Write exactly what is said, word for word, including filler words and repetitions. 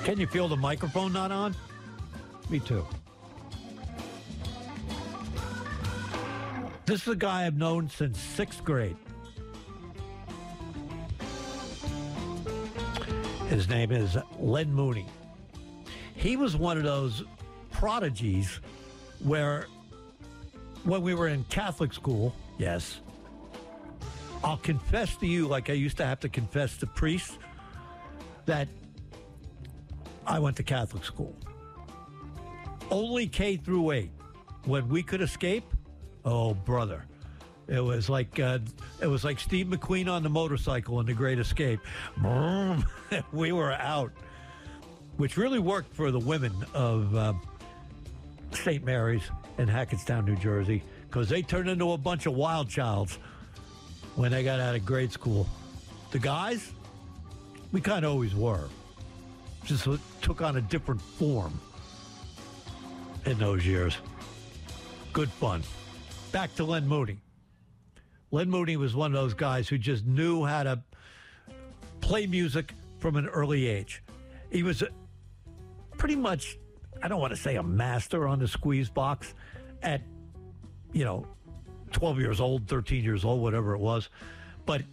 Can you feel the microphone not on? Me too. This is a guy I've known since sixth grade. His name is Len Mooney. He was one of those prodigies where when we were in Catholic school, yes, I'll confess to you, like I used to have to confess to priests, that I went to Catholic school. Only K through eight. When we could escape, oh, brother. It was like uh, it was like Steve McQueen on the motorcycle in The Great Escape. We were out, which really worked for the women of uh, Saint Mary's in Hackettstown, New Jersey, because they turned into a bunch of wild childs when they got out of grade school. The guys, we kind of always were. Just took on a different form in those years. Good fun. Back to Len Mooney. Len Mooney was one of those guys who just knew how to play music from an early age. He was a, pretty much, I don't want to say a master on the squeeze box at, you know, twelve years old, thirteen years old, whatever it was. But